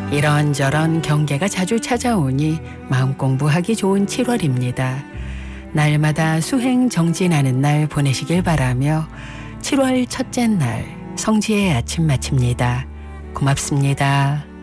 이런저런 경계가 자주 찾아오니 마음 공부하기 좋은 7월입니다. 날마다 수행 정진하는 날 보내시길 바라며 7월 첫째 날 성지의 아침 마칩니다. 고맙습니다.